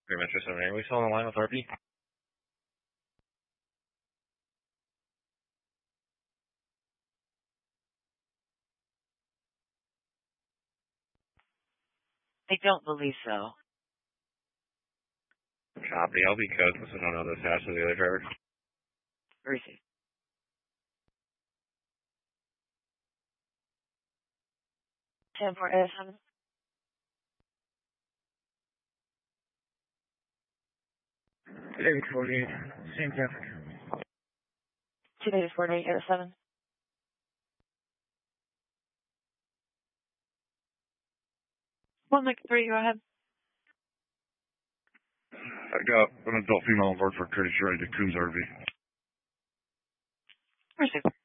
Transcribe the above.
Pretty much just are we still on the line with RP? I don't believe so. Copy. I'll be code since I don't know this hash of the other driver. Receive. Ten for Edison. David 48. Same traffic. 2 days, 48, 7. One Mike 3, go ahead. I got an adult female on board for Curtis ready to Coombs RV. Receive.